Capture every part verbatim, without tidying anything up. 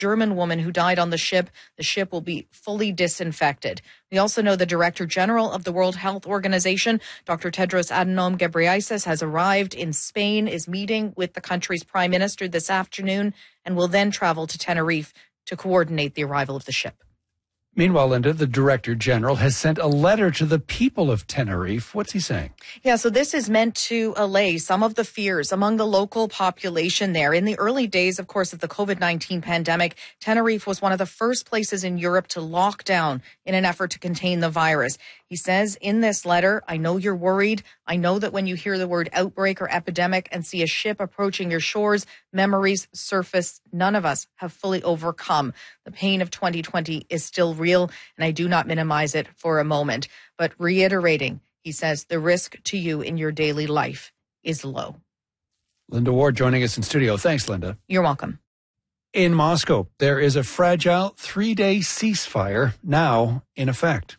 German woman who died on the ship. The ship will be fully disinfected. We also know the Director General of the World Health Organization, Doctor Tedros Adhanom Ghebreyesus, has arrived in Spain, is meeting with the country's prime minister this afternoon, and will then travel to Tenerife to coordinate the arrival of the ship. Meanwhile, Linda, the Director General has sent a letter to the people of Tenerife. What's he saying? Yeah, so this is meant to allay some of the fears among the local population there. In the early days, of course, of the COVID nineteen pandemic, Tenerife was one of the first places in Europe to lock down in an effort to contain the virus. He says in this letter, I know you're worried. I know that when you hear the word outbreak or epidemic and see a ship approaching your shores, memories surface. None of us have fully overcome. The pain of twenty twenty is still real, and I do not minimize it for a moment. But reiterating, he says, the risk to you in your daily life is low. Linda Ward joining us in studio. Thanks, Linda. You're welcome. In Moscow, there is a fragile three-day ceasefire now in effect.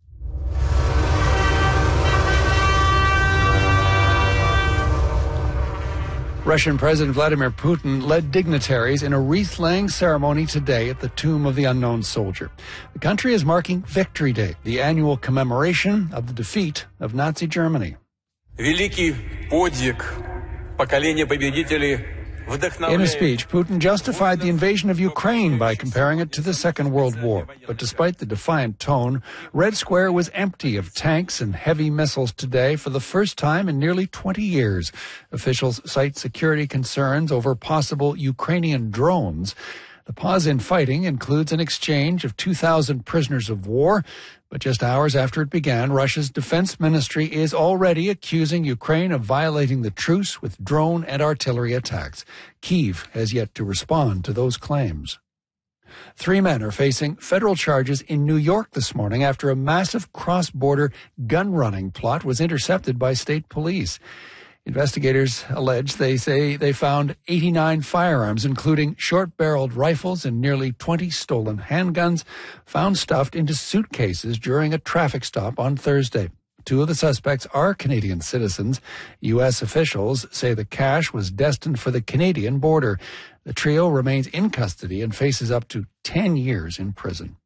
Russian President Vladimir Putin led dignitaries in a wreath-laying ceremony today at the Tomb of the Unknown Soldier. The country is marking Victory Day, the annual commemoration of the defeat of Nazi Germany. Великий подвиг поколения победителей. In a speech, Putin justified the invasion of Ukraine by comparing it to the Second World War. But despite the defiant tone, Red Square was empty of tanks and heavy missiles today for the first time in nearly twenty years. Officials cite security concerns over possible Ukrainian drones. The pause in fighting includes an exchange of two thousand prisoners of war. But just hours after it began, Russia's defense ministry is already accusing Ukraine of violating the truce with drone and artillery attacks. Kyiv has yet to respond to those claims. Three men are facing federal charges in New York this morning after a massive cross-border gun-running plot was intercepted by state police. Investigators allege they say they found eighty-nine firearms, including short-barreled rifles and nearly twenty stolen handguns, found stuffed into suitcases during a traffic stop on Thursday. Two of the suspects are Canadian citizens. U S officials say the cash was destined for the Canadian border. The trio remains in custody and faces up to ten years in prison.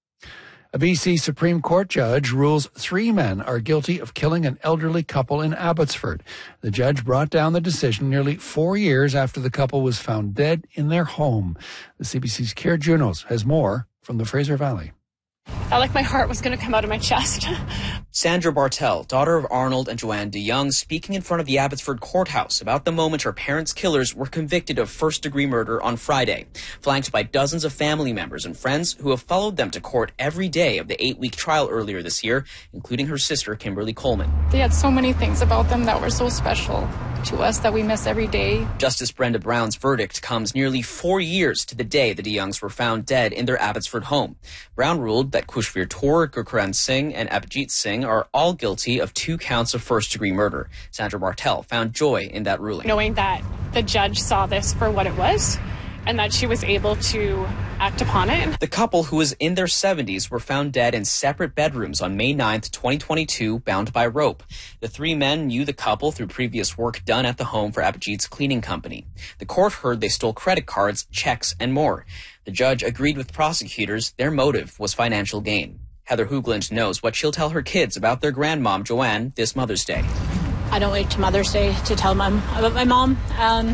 A B C Supreme Court judge rules three men are guilty of killing an elderly couple in Abbotsford. The judge brought down the decision nearly four years after the couple was found dead in their home. The C B C's Keir Junos has more from the Fraser Valley. Felt like my heart was going to come out of my chest. Sandra Bartel, daughter of Arnold and Joanne DeYoung, speaking in front of the Abbotsford courthouse about the moment her parents' killers were convicted of first-degree murder on Friday, flanked by dozens of family members and friends who have followed them to court every day of the eight-week trial earlier this year, including her sister, Kimberly Coleman. They had so many things about them that were so special to us that we miss every day. Justice Brenda Brown's verdict comes nearly four years to the day the DeYoungs were found dead in their Abbotsford home. Brown ruled that Kushveer Kaur, Gurcharan Singh, and Abhijit Singh are all guilty of two counts of first-degree murder. Sandra Martel found joy in that ruling. Knowing that the judge saw this for what it was and that she was able to act upon it. The couple, who was in their seventies, were found dead in separate bedrooms on May ninth, twenty twenty-two, bound by rope. The three men knew the couple through previous work done at the home for Abhijit's cleaning company. The court heard they stole credit cards, checks, and more. The judge agreed with prosecutors their motive was financial gain. Heather Hoogland knows what she'll tell her kids about their grandmom, Joanne, this Mother's Day. I don't wait to Mother's Day to tell them about my mom. Um,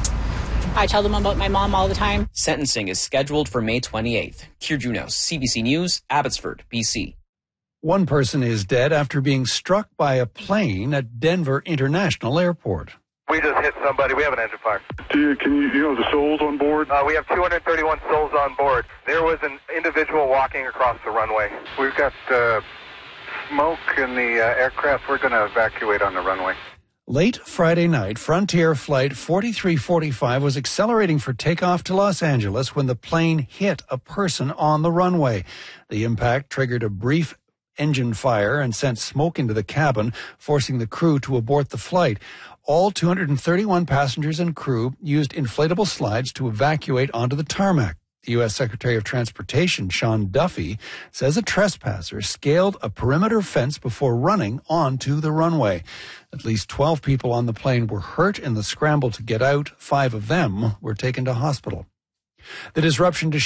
I tell them about my mom all the time. Sentencing is scheduled for May twenty-eighth. Keir Junos, C B C News, Abbotsford, B C. One person is dead after being struck by a plane at Denver International Airport. We just hit somebody. We have an engine fire. Do you, can you, you know the souls on board? Uh, we have two hundred thirty-one souls on board. There was an individual walking across the runway. We've got uh, smoke in the uh, aircraft. We're going to evacuate on the runway. Late Friday night, Frontier Flight forty-three forty-five was accelerating for takeoff to Los Angeles when the plane hit a person on the runway. The impact triggered a brief engine fire and sent smoke into the cabin, forcing the crew to abort the flight. All two hundred thirty-one passengers and crew used inflatable slides to evacuate onto the tarmac. The U S Secretary of Transportation, Sean Duffy, says a trespasser scaled a perimeter fence before running onto the runway. At least twelve people on the plane were hurt in the scramble to get out. Five of them were taken to hospital. The disruption to